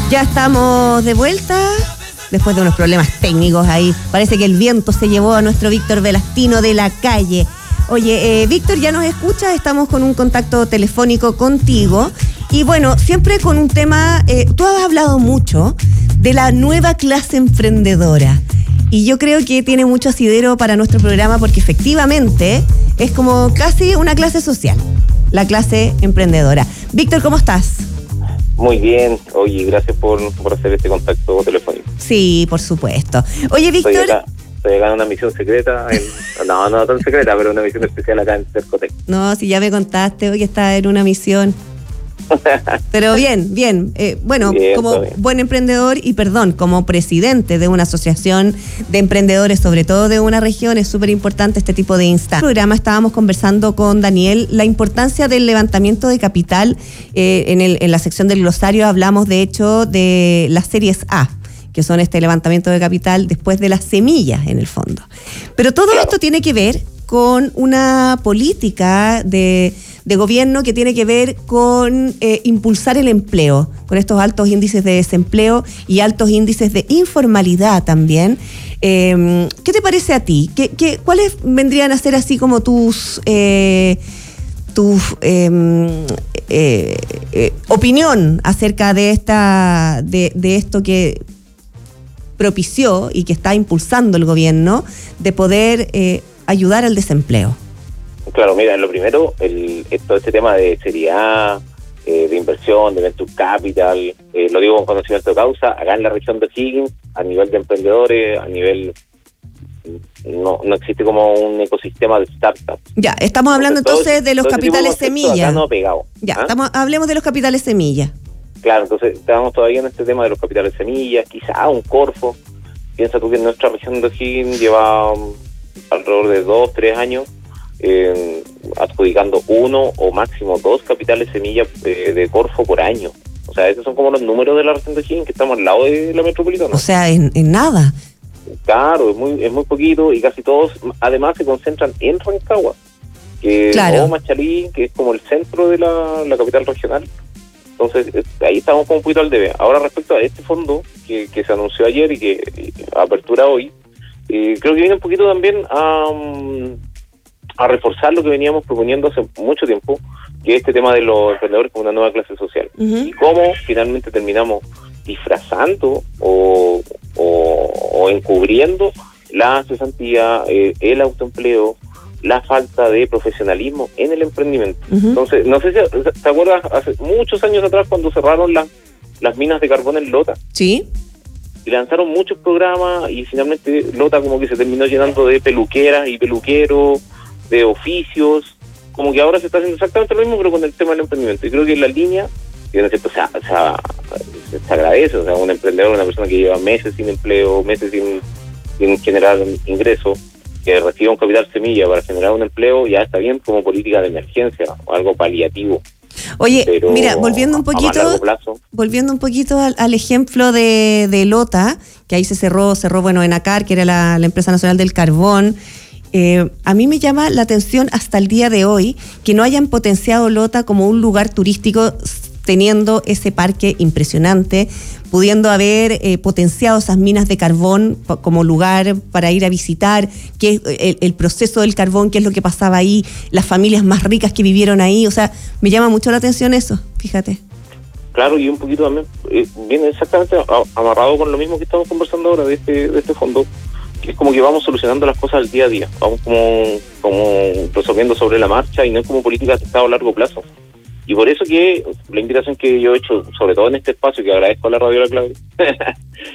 Ya estamos de vuelta, después de unos problemas técnicos ahí. Parece que el viento se llevó a nuestro Víctor Velastino de la calle. Oye, Víctor, ¿ya nos escuchas? Estamos con un contacto telefónico contigo. Y bueno, siempre con un tema, tú has hablado mucho de la nueva clase emprendedora. Y yo creo que tiene mucho asidero para nuestro programa porque efectivamente es como casi una clase social, la clase emprendedora. Víctor, ¿cómo estás? Muy bien. Oye, gracias por hacer este contacto telefónico. Sí, por supuesto. Oye, Víctor... Estoy acá en una misión secreta, no tan secreta, pero una misión especial acá en Cercotec. No, si ya me contaste hoy que estás en una misión... Pero bien. Bueno, bien, como buen emprendedor y como presidente de una asociación de emprendedores, sobre todo de una región, es súper importante este tipo de instancias. En el programa estábamos conversando con Daniel la importancia del levantamiento de capital. En la sección del glosario hablamos de hecho de las series A, que son este levantamiento de capital después de las semillas en el fondo. Pero todo esto tiene que ver con una política de gobierno que tiene que ver con impulsar el empleo, con estos altos índices de desempleo y altos índices de informalidad también. ¿Qué te parece a ti? ¿Cuáles vendrían a ser así como tus opinión acerca de esto que propició y que está impulsando el gobierno de poder ayudar al desempleo? Claro, mira, lo primero, todo este tema de seriedad, de inversión, de venture capital, lo digo con conocimiento de causa, acá en la región de O'Higgins, a nivel de emprendedores, a nivel... No existe como un ecosistema de startups. Ya, estamos hablando entonces de los capitales semillas. No pegado. Ya, hablemos de los capitales semillas. Claro, entonces estamos todavía en este tema de los capitales semillas, quizá un Corfo. Piensa tú que en nuestra región de O'Higgins lleva alrededor de 2-3 años adjudicando 1 o máximo 2 capitales semillas de Corfo por año. O sea, esos son como los números de la región de O'Higgins, que estamos al lado de la metropolitana. O sea, en nada. Claro, es muy poquito, y casi todos además se concentran en Rancagua, o Machalí, que es como el centro de la capital regional. Entonces ahí estamos como un poquito al debe. Ahora, respecto a este fondo que se anunció ayer y que apertura hoy, creo que viene un poquito también a reforzar lo que veníamos proponiendo hace mucho tiempo, que es este tema de los emprendedores como una nueva clase social. Uh-huh. Y cómo finalmente terminamos disfrazando o encubriendo la cesantía, el autoempleo, la falta de profesionalismo en el emprendimiento. Uh-huh. Entonces, no sé si te acuerdas, hace muchos años atrás cuando cerraron las minas de carbón en Lota. Sí. Y lanzaron muchos programas y finalmente Lota como que se terminó llenando de peluqueras y peluqueros, de oficios, como que ahora se está haciendo exactamente lo mismo pero con el tema del emprendimiento. Y creo que en la línea, que no es cierto, se agradece, o sea, un emprendedor, una persona que lleva meses sin empleo, meses sin generar ingresos, que reciba un capital semilla para generar un empleo, ya está bien como política de emergencia o algo paliativo. Oye, pero mira, volviendo un poquito al ejemplo de Lota, que ahí se cerró bueno, Enacar, que era la empresa nacional del carbón. A mí me llama la atención hasta el día de hoy que no hayan potenciado Lota como un lugar turístico, teniendo ese parque impresionante, pudiendo haber potenciado esas minas de carbón como lugar para ir a visitar, qué es el proceso del carbón, qué es lo que pasaba ahí, las familias más ricas que vivieron ahí. O sea, me llama mucho la atención eso, fíjate. Claro, y un poquito también viene exactamente amarrado con lo mismo que estamos conversando ahora de este fondo, que es como que vamos solucionando las cosas al día a día, vamos como resolviendo sobre la marcha y no es como políticas de Estado a largo plazo. Y por eso que la invitación que yo he hecho, sobre todo en este espacio, que agradezco a la Radio La Clave,